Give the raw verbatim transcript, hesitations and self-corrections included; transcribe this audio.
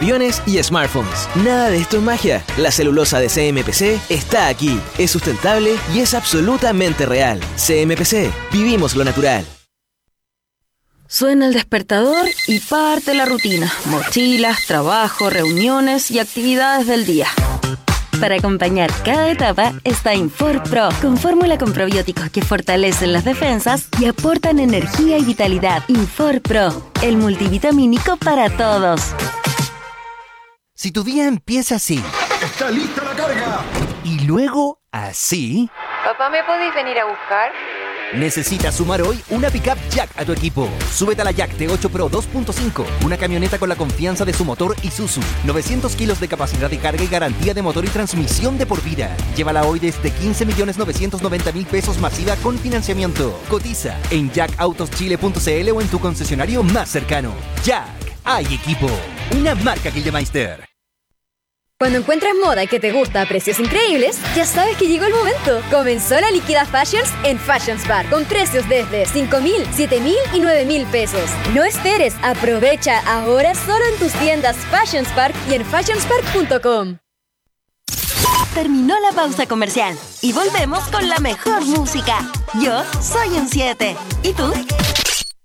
aviones y smartphones. Nada de esto es magia. La celulosa de C M P C está aquí. Es sustentable y es absolutamente real. C M P C. Vivimos lo natural. Suena el despertador y parte la rutina. Mochilas, trabajo, reuniones y actividades del día. Para acompañar cada etapa está InforPro, con fórmula con probióticos que fortalecen las defensas y aportan energía y vitalidad. InforPro, el multivitamínico para todos. Si tu día empieza así... ¡Está lista la carga! Y luego así... ¿Papá, me podéis venir a buscar? Necesitas sumar hoy una pickup Jack a tu equipo. Súbete a la Jack T ocho Pro dos punto cinco, una camioneta con la confianza de su motor Isuzu, novecientos kilos de capacidad de carga y garantía de motor y transmisión de por vida. Llévala hoy desde quince millones novecientos noventa mil pesos masiva con financiamiento. Cotiza en jack autos chile punto c l o en tu concesionario más cercano. Jack, hay equipo. Una marca Gildemeister. Cuando encuentras moda que te gusta a precios increíbles, ya sabes que llegó el momento. Comenzó la Liquida Fashions en Fashions Bar, con precios desde cinco mil, siete mil y nueve mil pesos. No esperes, aprovecha ahora solo en tus tiendas Fashions Park y en fashions park punto com. Terminó la pausa comercial y volvemos con la mejor música. Yo soy un siete. ¿Y tú?